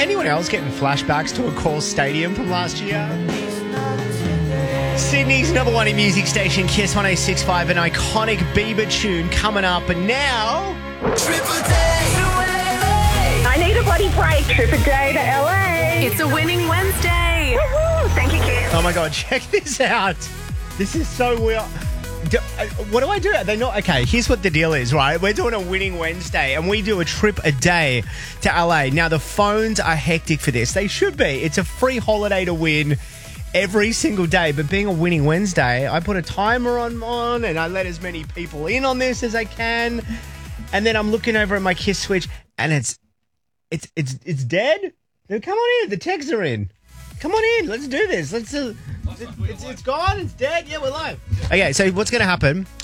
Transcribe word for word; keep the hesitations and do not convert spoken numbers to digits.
anyone else getting flashbacks to a Call Stadium from last year? Sydney's number one in music station, Kiss one oh six point five, an iconic Bieber tune coming up. And now... I need a bloody break. Trip a day to L A. It's a winning Wednesday. Woohoo! Thank you, Kiss. Oh, my God. Check this out. This is so weird. Do, uh, what do I do? Are they not... Okay, here's what the deal is, right? We're doing a winning Wednesday, and we do a trip a day to L A. Now, the phones are hectic for this. They should be. It's a free holiday to win every single day. But being a winning Wednesday, I put a timer on, on and I let as many people in on this as I can. And then I'm looking over at my Kiss switch, and it's it's it's it's dead. No, come on in. The texts are in. Come on in. Let's do this. Let's. Uh, it's, it's, it's gone. It's dead. Yeah, we're live. Okay, so what's going to happen?